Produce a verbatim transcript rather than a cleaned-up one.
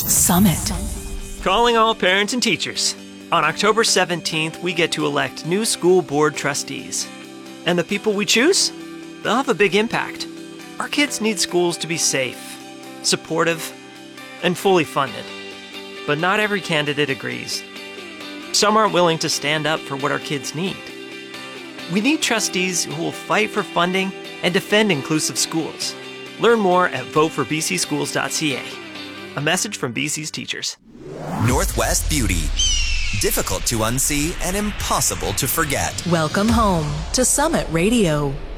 Summit. Calling all parents and teachers. On October seventeenth, we get to elect new school board trustees. And the people we choose? They'll have a big impact. Our kids need schools to be safe, supportive, and fully funded. But not every candidate agrees. Some aren't willing to stand up for what our kids need. We need trustees who will fight for funding and defend inclusive schools. Learn more at vote for b c schools dot c a. A message from B C's teachers. Northwest Beauty. Difficult to unsee and impossible to forget. Welcome home to Summit Radio.